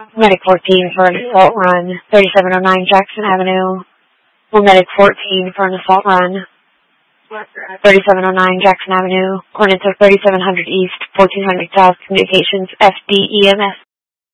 Medic 14 for an assault run, 3709 Jackson Avenue. Or Medic 14 for an assault run, 3709 Jackson Avenue. Coordinates are 3700 East, 1400 South. Communications FDEMS.